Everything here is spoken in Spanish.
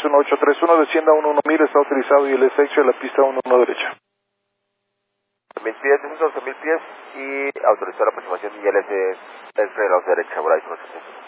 1831, descienda 11.000, está autorizado y el S8 de la pista 11 derecha. 1000 pies, esos 11.000 pies y autorizar la aproximación y el S3 derecha, por ahí,